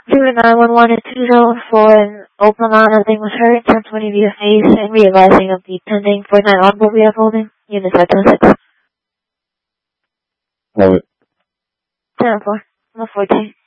Zero 911 is 204 and Oklahoma, nothing was hurt, 1020 via face, and re-advising of the pending 49 audible we have holding. Unit 526. Hold it. 10-4. 114.